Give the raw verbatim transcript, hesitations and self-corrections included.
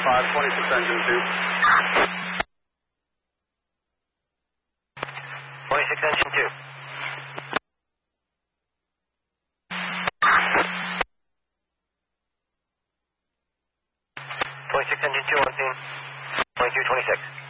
five, twenty-six engine two. twenty-six engine two. twenty-six engine two on scene. twenty-two, twenty-six.